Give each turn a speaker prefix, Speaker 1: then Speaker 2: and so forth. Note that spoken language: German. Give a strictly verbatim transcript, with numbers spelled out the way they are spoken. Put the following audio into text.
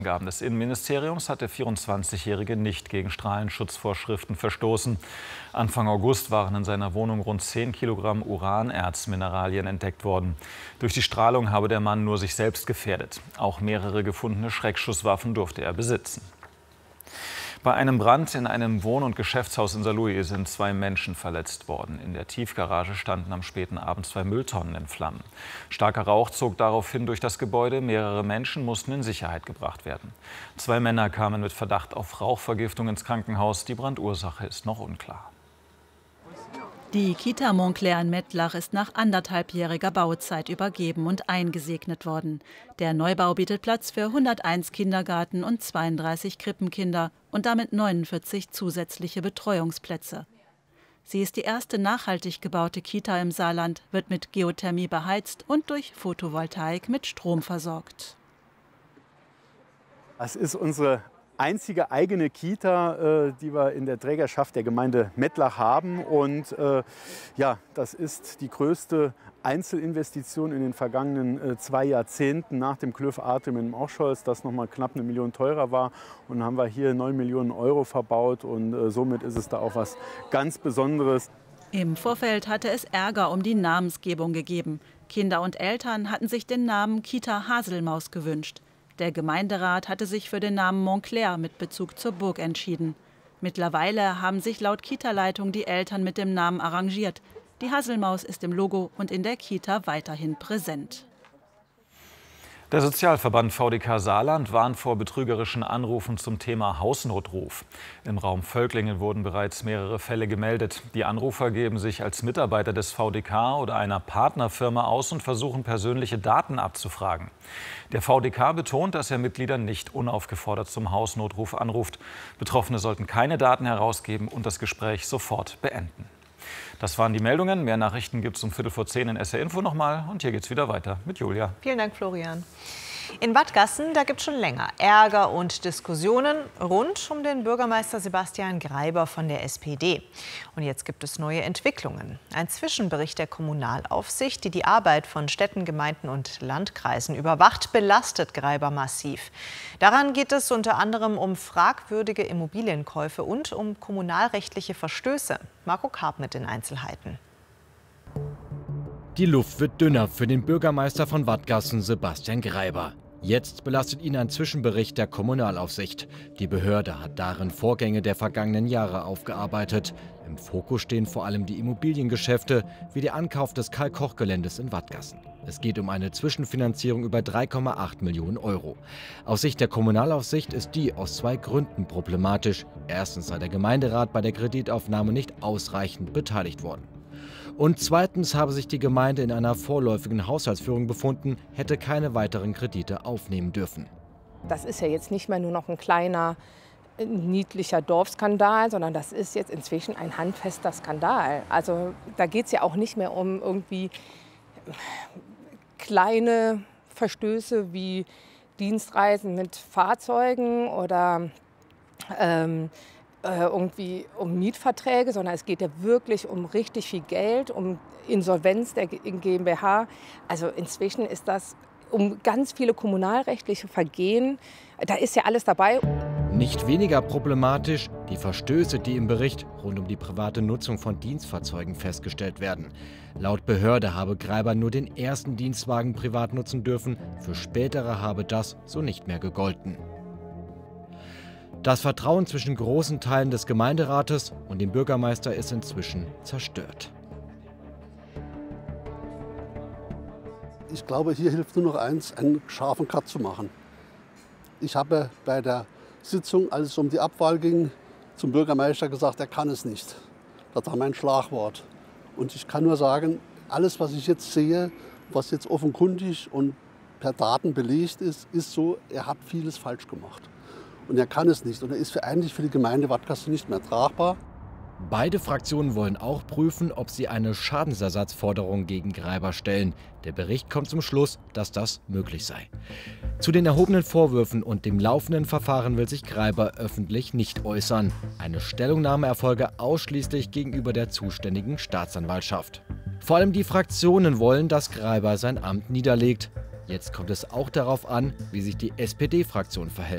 Speaker 1: Angaben des Innenministeriums hat der vierundzwanzigjährige nicht gegen Strahlenschutzvorschriften verstoßen. Anfang August waren in seiner Wohnung rund zehn Kilogramm Uranerzmineralien entdeckt worden. Durch die Strahlung habe der Mann nur sich selbst gefährdet. Auch mehrere gefundene Schreckschusswaffen durfte er besitzen. Bei einem Brand in einem Wohn- und Geschäftshaus in Saarlouis sind zwei Menschen verletzt worden. In der Tiefgarage standen am späten Abend zwei Mülltonnen in Flammen. Starker Rauch zog daraufhin durch das Gebäude. Mehrere Menschen mussten in Sicherheit gebracht werden. Zwei Männer kamen mit Verdacht auf Rauchvergiftung ins Krankenhaus. Die Brandursache ist noch unklar.
Speaker 2: Die Kita Montclair in Mettlach ist nach anderthalbjähriger Bauzeit übergeben und eingesegnet worden. Der Neubau bietet Platz für hunderteins Kindergarten- und zweiunddreißig Krippenkinder und damit neunundvierzig zusätzliche Betreuungsplätze. Sie ist die erste nachhaltig gebaute Kita im Saarland, wird mit Geothermie beheizt und durch Photovoltaik mit Strom versorgt.
Speaker 3: Das ist unsere einzige eigene Kita, äh, die wir in der Trägerschaft der Gemeinde Mettlach haben. Und äh, ja, das ist die größte Einzelinvestition in den vergangenen äh, zwei Jahrzehnten nach dem Klöf Atrium in Moscholz, das noch mal knapp eine Million teurer war. Und dann haben wir hier neun Millionen Euro verbaut und äh, somit ist es da auch was ganz Besonderes.
Speaker 2: Im Vorfeld hatte es Ärger um die Namensgebung gegeben. Kinder und Eltern hatten sich den Namen Kita Haselmaus gewünscht. Der Gemeinderat hatte sich für den Namen Montclair mit Bezug zur Burg entschieden. Mittlerweile haben sich laut Kita-Leitung die Eltern mit dem Namen arrangiert. Die Haselmaus ist im Logo und in der Kita weiterhin präsent.
Speaker 1: Der Sozialverband V D K Saarland warnt vor betrügerischen Anrufen zum Thema Hausnotruf. Im Raum Völklingen wurden bereits mehrere Fälle gemeldet. Die Anrufer geben sich als Mitarbeiter des V D K oder einer Partnerfirma aus und versuchen, persönliche Daten abzufragen. Der V D K betont, dass er Mitgliedern nicht unaufgefordert zum Hausnotruf anruft. Betroffene sollten keine Daten herausgeben und das Gespräch sofort beenden. Das waren die Meldungen. Mehr Nachrichten gibt es um Viertel vor zehn in S R Info nochmal. Und hier geht es wieder weiter mit Julia.
Speaker 4: Vielen Dank, Florian. In Wattgassen, da gibt es schon länger Ärger und Diskussionen rund um den Bürgermeister Sebastian Greiber von der S P D. Und jetzt gibt es neue Entwicklungen. Ein Zwischenbericht der Kommunalaufsicht, die die Arbeit von Städten, Gemeinden und Landkreisen überwacht, belastet Greiber massiv. Daran geht es unter anderem um fragwürdige Immobilienkäufe und um kommunalrechtliche Verstöße. Marco Karp mit den Einzelheiten.
Speaker 5: Die Luft wird dünner für den Bürgermeister von Wattgassen, Sebastian Greiber. Jetzt belastet ihn ein Zwischenbericht der Kommunalaufsicht. Die Behörde hat darin Vorgänge der vergangenen Jahre aufgearbeitet. Im Fokus stehen vor allem die Immobiliengeschäfte, wie der Ankauf des Karl-Koch-Geländes in Wattgassen. Es geht um eine Zwischenfinanzierung über drei Komma acht Millionen Euro. Aus Sicht der Kommunalaufsicht ist die aus zwei Gründen problematisch. Erstens sei der Gemeinderat bei der Kreditaufnahme nicht ausreichend beteiligt worden. Und zweitens habe sich die Gemeinde in einer vorläufigen Haushaltsführung befunden, hätte keine weiteren Kredite aufnehmen dürfen.
Speaker 6: Das ist ja jetzt nicht mehr nur noch ein kleiner, niedlicher Dorfskandal, sondern das ist jetzt inzwischen ein handfester Skandal. Also da geht es ja auch nicht mehr um irgendwie kleine Verstöße wie Dienstreisen mit Fahrzeugen oder ähm, irgendwie um Mietverträge, sondern es geht ja wirklich um richtig viel Geld, um Insolvenz der GmbH. Also inzwischen ist das um ganz viele kommunalrechtliche Vergehen, da ist ja alles dabei.
Speaker 5: Nicht weniger problematisch die Verstöße, die im Bericht rund um die private Nutzung von Dienstfahrzeugen festgestellt werden. Laut Behörde habe Greiber nur den ersten Dienstwagen privat nutzen dürfen, für spätere habe das so nicht mehr gegolten. Das Vertrauen zwischen großen Teilen des Gemeinderates und dem Bürgermeister ist inzwischen zerstört.
Speaker 7: Ich glaube, hier hilft nur noch eins, einen scharfen Cut zu machen. Ich habe bei der Sitzung, als es um die Abwahl ging, zum Bürgermeister gesagt, er kann es nicht. Das war mein Schlagwort. Und ich kann nur sagen, alles, was ich jetzt sehe, was jetzt offenkundig und per Daten belegt ist, ist so, er hat vieles falsch gemacht. Und er kann es nicht. Und er ist für, eigentlich für die Gemeinde Wattgassen nicht mehr tragbar.
Speaker 5: Beide Fraktionen wollen auch prüfen, ob sie eine Schadensersatzforderung gegen Greiber stellen. Der Bericht kommt zum Schluss, dass das möglich sei. Zu den erhobenen Vorwürfen und dem laufenden Verfahren will sich Greiber öffentlich nicht äußern. Eine Stellungnahme erfolge ausschließlich gegenüber der zuständigen Staatsanwaltschaft. Vor allem die Fraktionen wollen, dass Greiber sein Amt niederlegt. Jetzt kommt es auch darauf an, wie sich die S P D-Fraktion verhält.